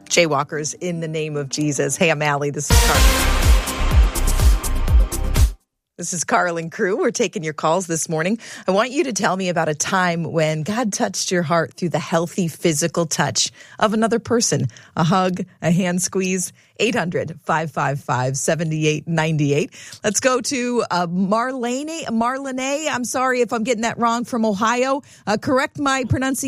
Jaywalkers in the name of Jesus. Hey, I'm Allie. This is Carly. This is Carl and crew. We're taking your calls this morning. I want you to tell me about a time when God touched your heart through the healthy physical touch of another person. A hug, a hand squeeze. 800-555-7898. Let's go to Marlene. I'm sorry if I'm getting that wrong, from Ohio. Correct my pronunciation.